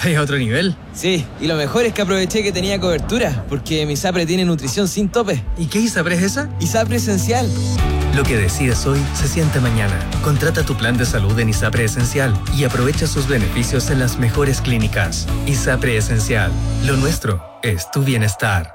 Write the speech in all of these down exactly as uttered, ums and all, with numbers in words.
Estás a otro nivel. Sí, y lo mejor es que aproveché que tenía cobertura, porque mi ISAPRE tiene nutrición sin tope. ¿Y qué ISAPRE es esa? ISAPRE Esencial. Lo que decides hoy se siente mañana. Contrata tu plan de salud en ISAPRE Esencial y aprovecha sus beneficios en las mejores clínicas. ISAPRE Esencial. Lo nuestro es tu bienestar.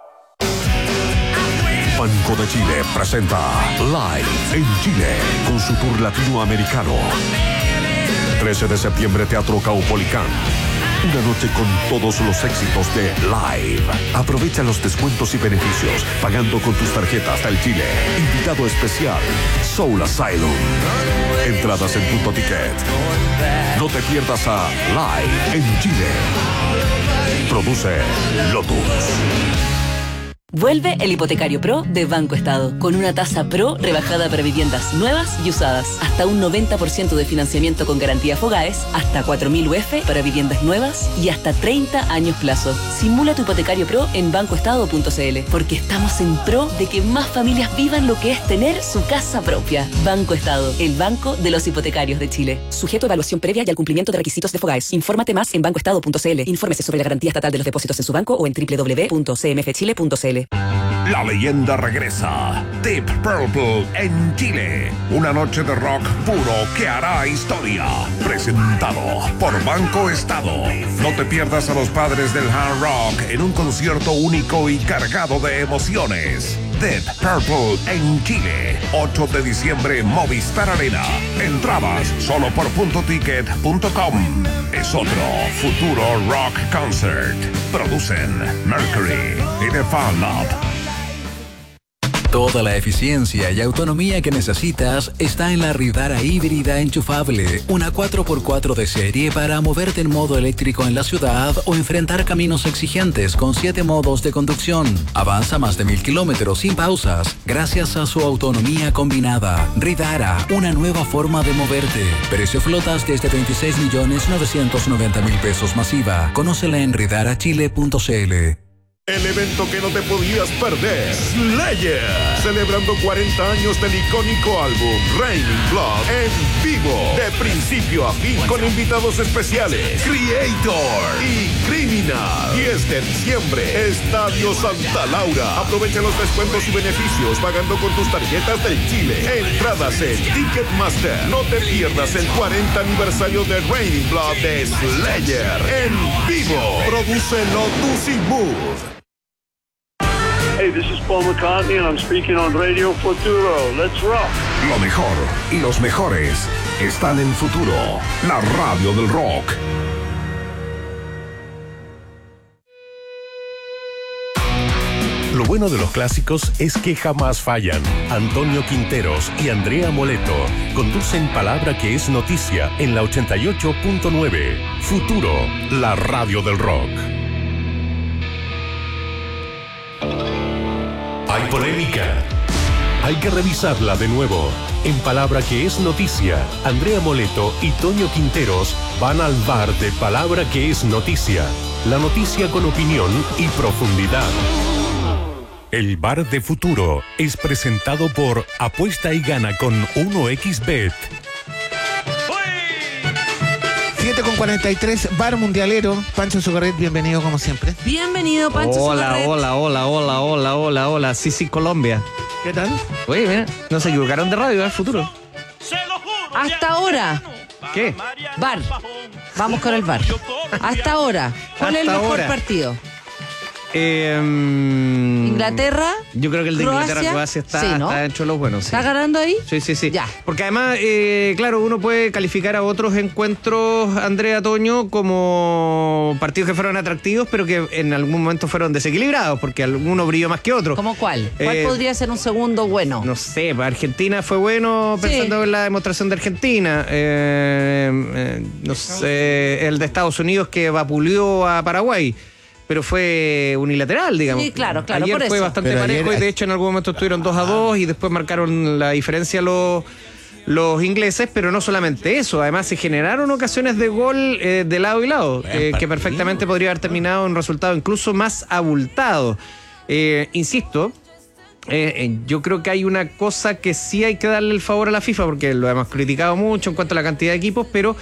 Banco de Chile presenta Live en Chile con su tour latinoamericano. trece de septiembre, Teatro Caupolicán. Una noche con todos los éxitos de Live. Aprovecha los descuentos y beneficios pagando con tus tarjetas del Chile. Invitado especial, Soul Asylum. Entradas en Punto Ticket. No te pierdas a Live en Chile. Produce Lotus. Vuelve el Hipotecario Pro de Banco Estado, con una tasa Pro rebajada para viviendas nuevas y usadas. Hasta un noventa por ciento de financiamiento con garantía Fogaes, hasta cuatro mil U F para viviendas nuevas y hasta treinta años plazo. Simula tu Hipotecario Pro en banco estado punto c l, porque estamos en pro de que más familias vivan lo que es tener su casa propia. Banco Estado, el banco de los hipotecarios de Chile. Sujeto a evaluación previa y al cumplimiento de requisitos de Fogaes. Infórmate más en banco estado punto c l. Infórmese sobre la garantía estatal de los depósitos en su banco o en doble u doble u doble u punto c m f chile punto c l. La leyenda regresa. Deep Purple en Chile. Una noche de rock puro que hará historia. Presentado por Banco Estado. No te pierdas a los padres del hard rock en un concierto único y cargado de emociones. Deep Purple en Chile. ocho de diciembre, Movistar Arena. Entradas solo por punto ticket punto com. Es otro futuro rock concert. Producen Mercury y The Fan Lab. Toda la eficiencia y autonomía que necesitas está en la Ridara híbrida enchufable, una cuatro por cuatro de serie para moverte en modo eléctrico en la ciudad o enfrentar caminos exigentes con siete modos de conducción. Avanza más de mil kilómetros sin pausas gracias a su autonomía combinada. Ridara, una nueva forma de moverte. Precio flotas desde veintiséis millones novecientos noventa mil pesos masiva. Conócela en ridara chile punto c l. El evento que no te podías perder, Slayer, celebrando cuarenta años del icónico álbum Raining Blood en vivo, de principio a fin, con invitados especiales, Creator y Criminal. diez de diciembre, Estadio Santa Laura. Aprovecha los descuentos y beneficios pagando con tus tarjetas del Chile. Entradas en Ticketmaster. No te pierdas el cuarenta aniversario de Raining Blood de Slayer en vivo. Produce Lotus y Mood. Hey, this is Paul McCartney and I'm speaking on Radio Futuro. Let's rock. Lo mejor y los mejores están en Futuro, la radio del rock. Lo bueno de los clásicos es que jamás fallan. Antonio Quinteros y Andrea Moleto conducen Palabra que es noticia en la ochenta y ocho punto nueve. Futuro, la radio del rock. Hay polémica. Hay que revisarla de nuevo. En Palabra que es noticia, Andrea Moleto y Toño Quinteros van al bar de Palabra que es noticia. La noticia con opinión y profundidad. El bar de Futuro es presentado por Apuesta y Gana con uno equis bet. siete con cuarenta y tres, Bar Mundialero. Pancho Sugarret, bienvenido como siempre. Bienvenido, Pancho Hola, Sugarret. hola, hola, hola, hola, hola, hola. Sí, sí, Colombia. ¿Qué tal? Oye, mira, no se equivocaron de radio, al Futuro. Hasta ahora. ¿Qué? Bar. Vamos con el bar. Hasta ahora. ¿Cuál es el Hasta mejor ahora. partido? Eh, um, Inglaterra. Yo creo que el de Croacia. Inglaterra Croacia está, Sí, ¿no? está dentro de los buenos. Sí. ¿Está ganando ahí? Sí, sí, sí. Ya. Porque además, eh, claro, uno puede calificar a otros encuentros, Andrea, Toño, como partidos que fueron atractivos, pero que en algún momento fueron desequilibrados, porque alguno brilló más que otro. ¿Cómo cuál? ¿Cuál Eh, podría ser un segundo bueno? No sé, para Argentina fue bueno pensando Sí. en la demostración de Argentina. Eh, eh, no sé, el de Estados Unidos que vapuleó a Paraguay. Pero fue unilateral, digamos. Sí, claro, claro, Ayer por fue eso. bastante Pero parejo ayer- y de hecho en algún momento estuvieron dos a dos y después marcaron la diferencia los, los ingleses, pero no solamente eso, además se generaron ocasiones de gol eh, de lado y lado, eh, que perfectamente podría haber terminado en un resultado incluso más abultado. Eh, insisto, eh, eh, yo creo que hay una cosa que sí hay que darle el favor a la FIFA, porque lo hemos criticado mucho en cuanto a la cantidad de equipos, pero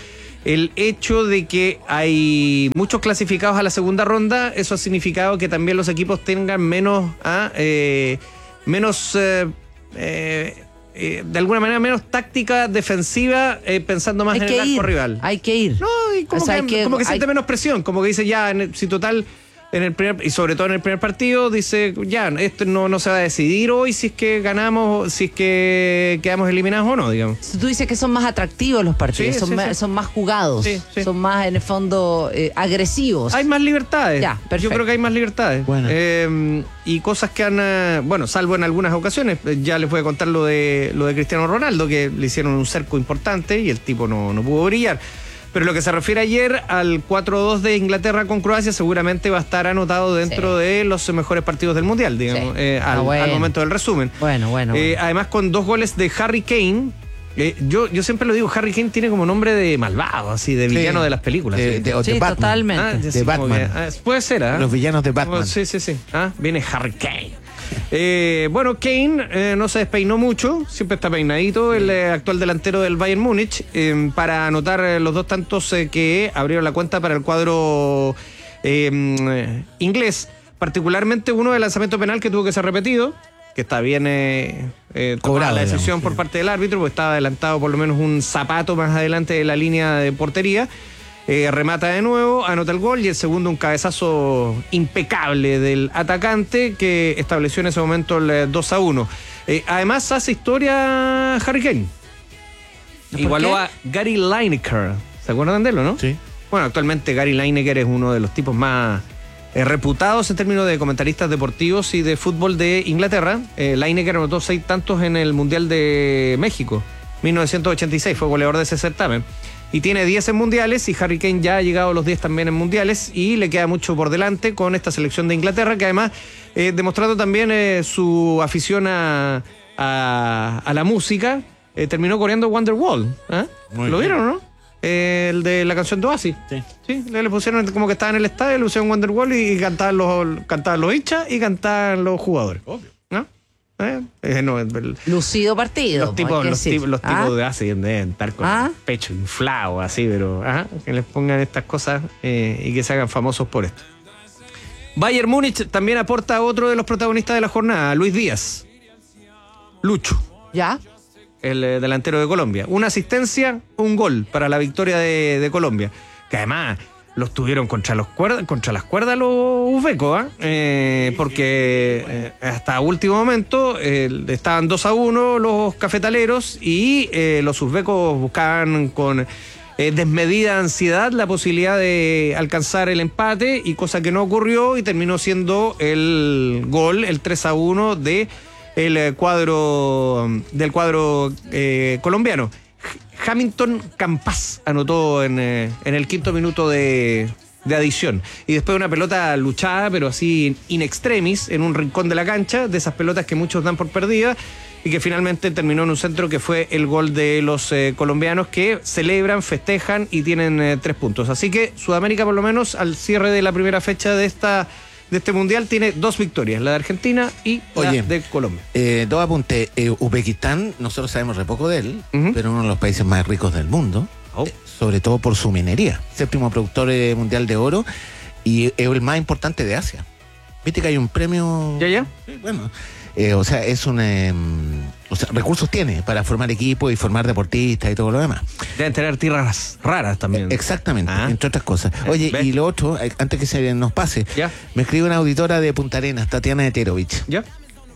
el hecho de que hay muchos clasificados a la segunda ronda, eso ha significado que también los equipos tengan menos, ah, eh, menos eh, eh, eh, de alguna manera menos táctica defensiva, eh, pensando más Hay en que el arco ir, rival. Hay que ir. No, y como, O sea, que, hay que- como que siente hay- menos presión, como que dice ya, en el- si total, en el primer, y sobre todo en el primer partido, dice ya, esto no, no se va a decidir hoy si es que ganamos, si es que quedamos eliminados o no, digamos. Tú dices que son más atractivos los partidos, Sí, son, sí, más, sí. son más jugados, Sí, sí. son más en el fondo eh, agresivos. Hay más libertades. Ya, Yo perfecto. creo que hay más libertades. Bueno. Eh, y cosas que han, eh, bueno, salvo en algunas ocasiones, eh, ya les voy a contar lo de lo de Cristiano Ronaldo, que le hicieron un cerco importante y el tipo no, no pudo brillar. Pero lo que se refiere ayer al cuatro dos de Inglaterra con Croacia, seguramente va a estar anotado dentro Sí. de los mejores partidos del Mundial, digamos, Sí. eh, Ah, al, bueno. al momento del resumen. Bueno, bueno. Eh, bueno. además, con dos goles de Harry Kane. eh, yo, yo siempre lo digo, Harry Kane tiene como nombre de malvado, así, de Sí. villano de las películas. De, ¿sí? de- o de Sí, Batman. totalmente. Ah, de así como Batman. que, ah, puede ser, ¿ah? Los villanos de Batman. Oh, sí, sí, sí. Ah, viene Harry Kane. Eh, bueno, Kane eh, no se despeinó mucho, siempre está peinadito, el eh, actual delantero del Bayern Múnich, eh, para anotar eh, los dos tantos eh, que abrieron la cuenta para el cuadro eh, inglés, particularmente uno de lanzamiento penal que tuvo que ser repetido, que está bien eh, eh, tomada Cobrado, la decisión digamos, por sí. parte del árbitro, porque estaba adelantado por lo menos un zapato más adelante de la línea de portería. Eh, remata de nuevo, anota el gol y el segundo un cabezazo impecable del atacante que estableció en ese momento el eh, dos a uno. Eh, además hace historia Harry Kane. ¿Por Igualó qué? a Gary Lineker. ¿Se acuerdan de él, no? Sí. Bueno, actualmente Gary Lineker es uno de los tipos más eh, reputados en términos de comentaristas deportivos y de fútbol de Inglaterra. Eh, Lineker anotó seis tantos en el Mundial de México, mil novecientos ochenta y seis, fue goleador de ese certamen. Y tiene diez en mundiales y Harry Kane ya ha llegado a los diez también en mundiales y le queda mucho por delante con esta selección de Inglaterra que además, eh, demostrando también eh, su afición a, a, a la música, eh, terminó coreando Wonderwall. ¿eh? Muy ¿Lo bien. vieron o no? Eh, el de la canción de Oasis. Sí. Sí, le, le pusieron como que estaba en el estadio, le pusieron Wonderwall y, y cantaban los, cantaban los hinchas y cantaban los jugadores. Obvio. ¿No? Eh, eh, no, el- Lucido partido. los hay tipos, que los decir. tipos, los ¿Ah? tipos de así deben estar con ¿Ah? el pecho inflado así, pero ajá, que les pongan estas cosas eh, y que se hagan famosos por esto. Bayern Múnich también aporta a otro de los protagonistas de la jornada, Luis Díaz. Lucho, ¿Ya? el eh, delantero de Colombia. Una asistencia, un gol para la victoria de, de Colombia. Que además los tuvieron contra, los cuerda, contra las cuerdas los uzbecos, ¿ah? eh, porque eh, hasta último momento eh, estaban dos a uno los cafetaleros y eh, los uzbecos buscaban con eh, desmedida ansiedad la posibilidad de alcanzar el empate, y cosa que no ocurrió y terminó siendo el gol, el tres a uno de el cuadro del cuadro eh, colombiano. Hamilton Campas anotó en, eh, en el quinto minuto de, de adición. Y después una pelota luchada, pero así in extremis, en un rincón de la cancha, de esas pelotas que muchos dan por perdida, y que finalmente terminó en un centro que fue el gol de los eh, colombianos, que celebran, festejan y tienen eh, tres puntos. Así que Sudamérica, por lo menos, al cierre de la primera fecha de esta de este mundial, tiene dos victorias, la de Argentina y Oye, la de Colombia. Eh, dos apuntes. Eh, Uzbekistán, nosotros sabemos re poco de él, Ujú. pero uno de los países más ricos del mundo, Oh. eh, sobre todo por su minería. Séptimo productor eh, mundial de oro y es el más importante de Asia. Viste que hay un premio. ¿Ya, ya? Sí, bueno, eh, o sea, es un. eh, o sea, recursos tiene para formar equipos y formar deportistas y todo lo demás. Deben tener tierras raras también. Exactamente, Ah. entre otras cosas. Oye, ¿Ves? y lo otro, eh, antes que se nos pase, Ya. me escribe una auditora de Punta Arenas, Tatiana Eterovich. ¿Ya?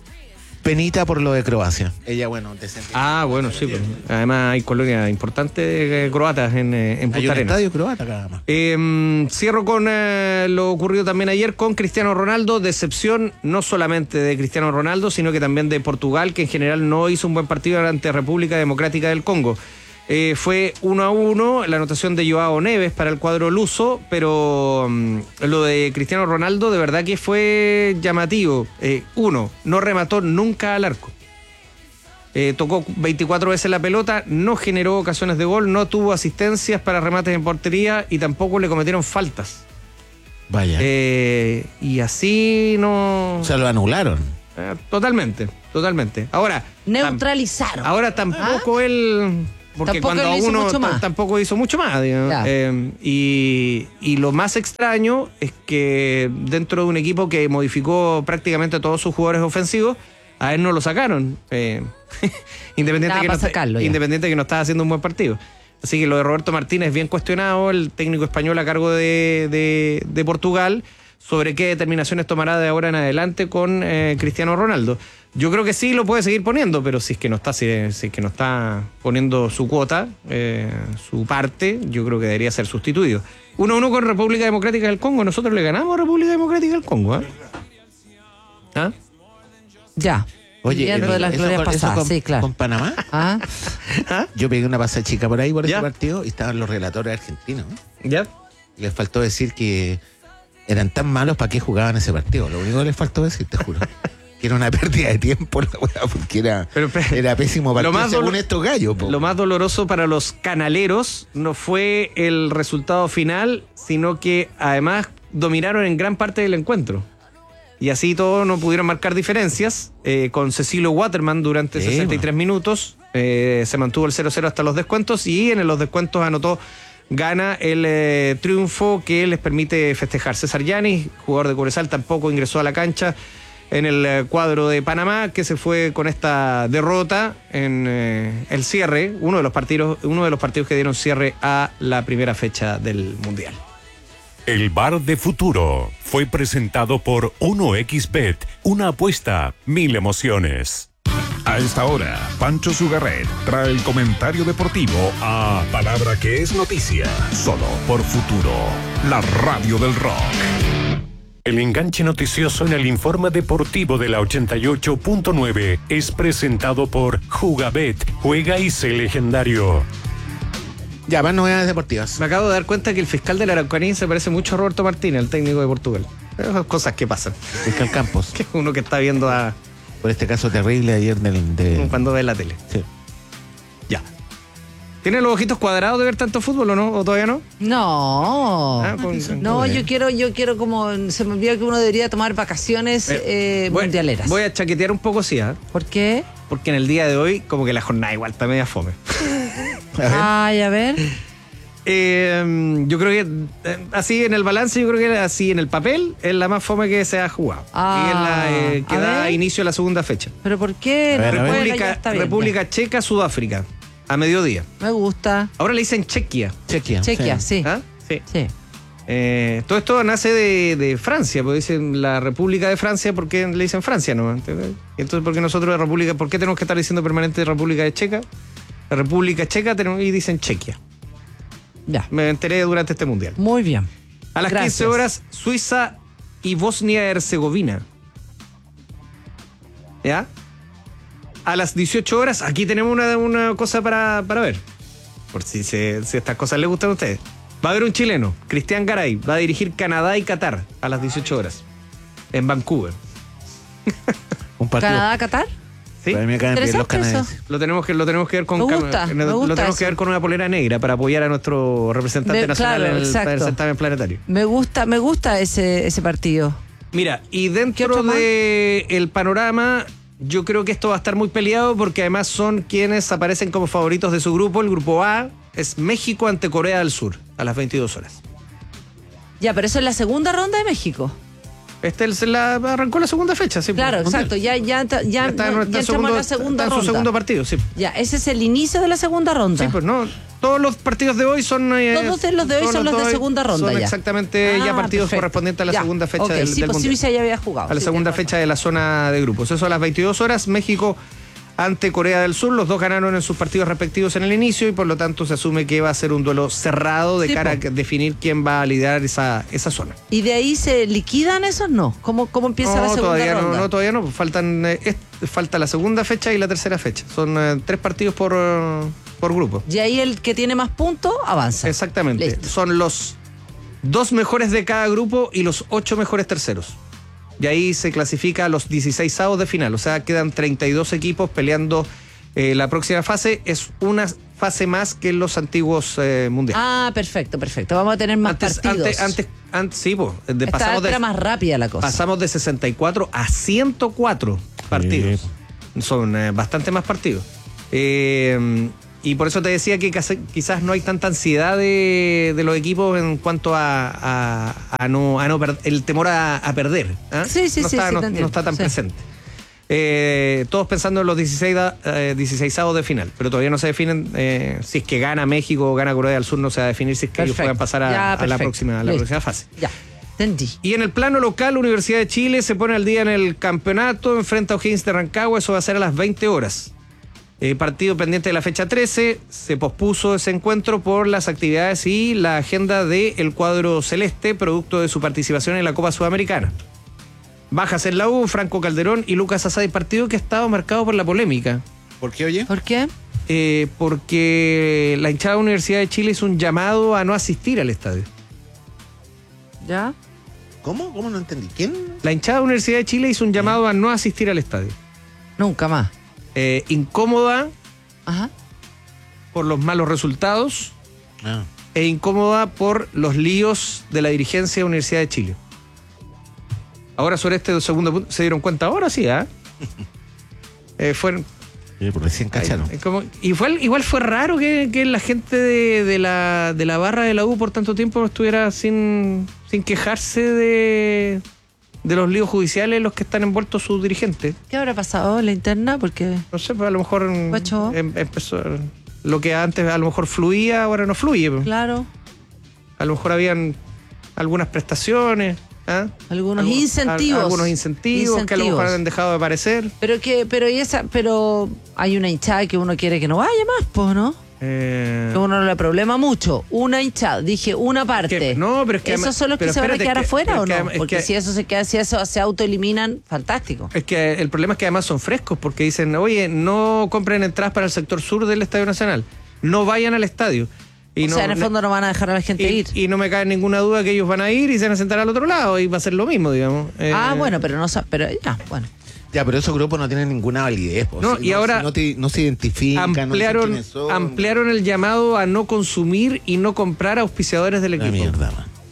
Penita por lo de Croacia. Ella, bueno, descendiente. Ah, bueno, sí. Pues. Además hay colonias importantes de, eh, croatas en, eh, en Hay Punta un Arenas. estadio croata cada más. Eh, cierro con eh, lo ocurrido también ayer con Cristiano Ronaldo. Decepción no solamente de Cristiano Ronaldo, sino que también de Portugal, que en general no hizo un buen partido ante República Democrática del Congo. Eh, fue uno a uno la anotación de Joao Neves para el cuadro luso, pero um, lo de Cristiano Ronaldo de verdad que fue llamativo. Eh, uno, no remató nunca al arco. Eh, tocó veinticuatro veces la pelota, no generó ocasiones de gol, no tuvo asistencias para remates en portería y tampoco le cometieron faltas. Vaya. Eh, y así no... o sea, lo anularon. Eh, totalmente, totalmente. Ahora... Neutralizaron. Ahora tampoco él porque Tampoco cuando le hizo uno mucho más. t- tampoco hizo mucho más, digamos. Ya. Eh, y, y lo más extraño es que dentro de un equipo que modificó prácticamente a todos sus jugadores ofensivos, a él no lo sacaron. Eh, independiente, Nada que pa' no, sacarlo ya. independiente que no estaba haciendo un buen partido. Así que lo de Roberto Martínez es bien cuestionado, el técnico español a cargo de, de, de Portugal, sobre qué determinaciones tomará de ahora en adelante con eh, Cristiano Ronaldo. Yo creo que sí lo puede seguir poniendo, pero si es que no está, si, si es que no está poniendo su cuota, eh, su parte, yo creo que debería ser sustituido. uno a uno con República Democrática del Congo. Nosotros le ganamos a República Democrática del Congo. ¿eh? ¿Ah? Ya. Oye, Viendo de las eso glorias con- eso pasadas, con, sí, claro. con Panamá. Ah, ¿Ah? Yo pegué una pasada chica por ahí por ¿Ya? ese partido y estaban los relatores argentinos. ¿eh? ¿Ya? Les faltó decir que eran tan malos para qué jugaban ese partido. Lo único que les faltó decir, te juro. Que era una pérdida de tiempo la weá, porque era, Pero, pero, era pésimo partido lo más según dolo- estos gallos. po. Lo más doloroso para los canaleros no fue el resultado final, sino que además dominaron en gran parte del encuentro. Y así todos no pudieron marcar diferencias. Eh, con Cecilio Waterman durante Sí, sesenta y tres minutos eh, se mantuvo el cero cero hasta los descuentos y en los descuentos anotó, gana el eh, triunfo que les permite festejar. César Yanis, jugador de Cobresal, tampoco ingresó a la cancha en el eh, cuadro de Panamá, que se fue con esta derrota en eh, el cierre, uno de los partidos, uno de los partidos que dieron cierre a la primera fecha del Mundial. El Bar de Futuro fue presentado por uno equis bet, una apuesta, mil emociones. A esta hora, Pancho Sugarret trae el comentario deportivo a Palabra que es noticia, solo por Futuro, la radio del rock. El enganche noticioso en el informe deportivo de la ochenta y ocho punto nueve es presentado por Jugabet, juega y sé legendario. Ya, más novedades deportivas. Me acabo de dar cuenta que el fiscal de la Araucanía se parece mucho a Roberto Martínez, el técnico de Portugal. Esas cosas que pasan. Fiscal Campos. Que uno que está viendo a, Por este caso terrible ayer del, de... cuando ve la tele. Sí. Ya. ¿Tiene los ojitos cuadrados de ver tanto fútbol o no? ¿O todavía no? no. Ah, con- No, Bueno. yo quiero, yo quiero como. Se me olvidó que uno debería tomar vacaciones eh, voy, mundialeras. voy a chaquetear un poco, sí, ¿eh? ¿Por qué? Porque en el día de hoy, como que la jornada igual está media fome. A ver. Ay, a ver. Eh, yo creo que eh, así en el balance, yo creo que así en el papel es la más fome que se ha jugado. Ah, y es la eh, que a da ver. inicio a la segunda fecha. ¿Pero por qué? A ver, No a ver. puede, ya República, está bien, República Checa, Sudáfrica, a mediodía. ya. Me gusta. Ahora le dicen Chequia. Chequia. Chequia, sí. ¿Ah? Sí. Sí. Eh, todo esto nace de, de Francia, porque dicen la República de Francia, ¿por qué le dicen Francia? ¿No? Entonces, ¿por qué nosotros de República, por qué tenemos que estar diciendo permanente República de Checa? La República Checa tenemos, y dicen Chequia. Ya. Me enteré durante este mundial. Muy bien. A las Gracias. quince horas, Suiza y Bosnia-Herzegovina. ¿Ya? A las dieciocho horas, aquí tenemos una, una cosa para, para ver. Por si, se, si estas cosas les gustan a ustedes. Va a haber un chileno, Cristian Garay, va a dirigir Canadá y Qatar a las dieciocho horas. En Vancouver. Un partido. ¿Canadá-Qatar? ¿Sí? Para mí me caen bien los Interesante eso. canadienses. Lo tenemos que, lo tenemos que ver con Me cam- gusta, lo me gusta tenemos eso. que ver con una polera negra para apoyar a nuestro representante Me- nacional claro, en el, exacto. en el certamen planetario. Me gusta, me gusta ese, ese partido. Mira, y ¿Qué dentro otro más? de el panorama, yo creo que esto va a estar muy peleado porque además son quienes aparecen como favoritos de su grupo. El grupo A es México ante Corea del Sur a las veintidós horas. Ya, pero eso es la segunda ronda de México. Este es la, arrancó la segunda fecha, sí. Claro, pues, exacto. Ya, ya, ya, ya, está, no- está ya en entramos segundo- a la segunda está en ronda. su segundo partido, sí. Ya, ese es el inicio de la segunda ronda. Sí, pues no. Todos los partidos de hoy son. eh, Todos de los de hoy todos son los de hoy segunda ronda Son ya. exactamente ya Ah, partidos perfecto. correspondientes a la Ya, segunda fecha ok, del, sí, del pues Mundial. Suiza ya había jugado. A la sí, segunda tenés fecha de la zona de grupos. Eso a las veintidós horas, México ante Corea del Sur. Los dos ganaron en sus partidos respectivos en el inicio y por lo tanto se asume que va a ser un duelo cerrado de Sí, cara po. a definir quién va a liderar esa, esa zona. razón. ¿Y de ahí se liquidan esos? No. ¿Cómo, cómo empieza la No, segunda todavía no, ronda? no, todavía no. Faltan, eh, es- falta la segunda fecha y la tercera fecha. Son eh, tres partidos por, eh, por grupo. Y ahí el que tiene más puntos avanza. Exactamente. Listo. Son los dos mejores de cada grupo y los ocho mejores terceros. Y ahí se clasifica a los dieciséis avos de final. O sea, quedan treinta y dos equipos peleando eh, la próxima fase. Es una fase más que en los antiguos eh, mundiales. Ah, perfecto, perfecto. Vamos a tener más antes, partidos. antes, antes, antes, sí, po, de- Esta pasamos, vez era de, más rápida la cosa. pasamos de sesenta y cuatro a ciento cuatro partidos. Son eh, bastante más partidos. Eh, y por eso te decía que quizás no hay tanta ansiedad de, de los equipos en cuanto a, a, a no, a no per, el temor a, a perder. ¿eh? Sí, sí, no sí. Está, sí no, no está tan sí. presente. Eh, todos pensando en los dieciséis, eh, dieciseisavos de final, pero todavía no se definen eh, si es que gana México o gana Corea del Sur, no se va a definir si es que perfecto. Ellos puedan pasar a, ya, a la, próxima, a la próxima fase. Ya. Entendí. Y en el plano local, Universidad de Chile se pone al día en el campeonato, enfrenta a O'Higgins de Rancagua, eso va a ser a las veinte horas. Eh, partido pendiente de la fecha trece, se pospuso ese encuentro por las actividades y la agenda del cuadro celeste, producto de su participación en la Copa Sudamericana. Bajas en la U, Franco Calderón y Lucas Asadi, partido que ha estado marcado por la polémica. ¿Por qué, oye? ¿Por qué? Eh, porque la hinchada de Universidad de Chile hizo un llamado a no asistir al estadio. ¿Ya? ¿Cómo? ¿Cómo no entendí? ¿Quién? La hinchada de Universidad de Chile hizo un llamado a no asistir al estadio. Nunca más. Eh, incómoda Ajá. por los malos resultados ah. e incómoda por los líos de la dirigencia de Universidad de Chile. Ahora sobre este segundo punto, ¿se dieron cuenta ahora? Sí, ¿eh? eh fueron... Sí, porque recién cacharon. Ay, como, igual, igual fue raro que, que la gente de, de, la, de la barra de la U por tanto tiempo estuviera sin, sin quejarse de, de los líos judiciales en los que están envueltos sus dirigentes. ¿Qué habrá pasado en la interna? Porque no sé, pues a lo mejor em, empezó, lo que antes a lo mejor fluía, ahora no fluye. Claro. A lo mejor habían algunas prestaciones. ¿Ah? Algunos Algun, incentivos. A, algunos incentivos, incentivos que a lo mejor han dejado de aparecer. Pero que, pero y esa, pero hay una hinchada que uno quiere que no vaya más, pues, ¿no? Eh... Que uno no le problema mucho. Una hinchada, dije una parte. Que, no, pero es que ¿Esos son los que se van a quedar que, afuera o que, no? Porque que, si eso se queda, si eso se autoeliminan, fantástico. Es que el problema es que además son frescos, porque dicen, oye, no compren entradas para el sector sur del Estadio Nacional. No vayan al estadio. Y o no, sea, en el fondo no van a dejar a la gente y, ir. Y no me cae ninguna duda que ellos van a ir y se van a sentar al otro lado y va a ser lo mismo, digamos. Eh, ah, bueno, pero no pero ya, bueno. Ya, pero esos grupos no tienen ninguna validez. Pues. No, si y no, ahora si no, te, no se identifican, ampliaron, no son. ampliaron el llamado a no consumir y no comprar auspiciadores del equipo. La mierda,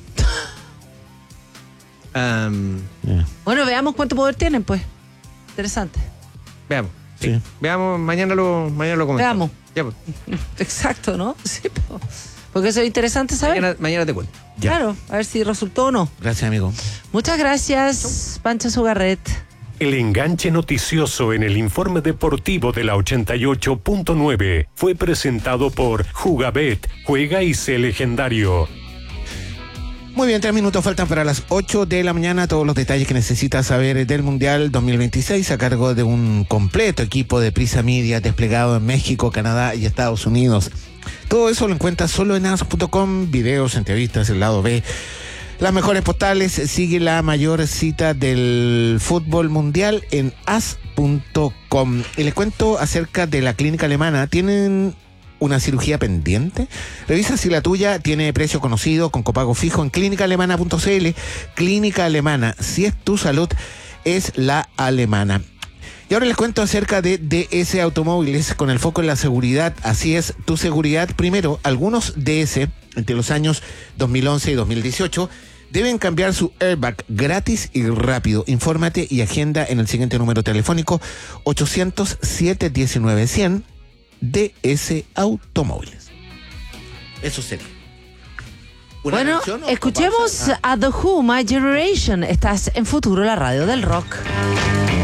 man. um, yeah. Bueno, veamos cuánto poder tienen, pues. Interesante. Veamos. Sí. Sí. Veamos, mañana lo, mañana lo comentamos. Veamos. Ya, pues. Exacto, ¿no? Sí, pues. Porque eso es interesante saber. Mañana, mañana te cuento. Ya. Claro, a ver si resultó o no. Gracias, amigo. Muchas gracias, Pancho Sugarret. El enganche noticioso en el informe deportivo de la ochenta y ocho punto nueve fue presentado por Jugabet, juega y sé legendario. Muy bien, tres minutos faltan para las ocho de la mañana. Todos los detalles que necesitas saber del Mundial dos mil veintiséis a cargo de un completo equipo de Prisa Media desplegado en México, Canadá y Estados Unidos. Todo eso lo encuentras solo en as punto com, videos, entrevistas, el lado B, las mejores postales. Sigue la mayor cita del fútbol mundial en as punto com. Y les cuento acerca de la clínica alemana. ¿Tienen una cirugía pendiente? Revisa si la tuya tiene precio conocido con copago fijo en clínica alemana punto c l. Clínica Alemana, si es tu salud, es la alemana. Y ahora les cuento acerca de D S Automóviles con el foco en la seguridad. Así es, tu seguridad primero. Algunos D S entre los años dos mil once y dos mil dieciocho deben cambiar su airbag gratis y rápido. Infórmate y agenda en el siguiente número telefónico ochocientos, siete diecinueve, cien. D S Automóviles. Eso sería. Bueno, escuchemos ah. a The Who, My Generation. Estás en Futuro, la radio del rock.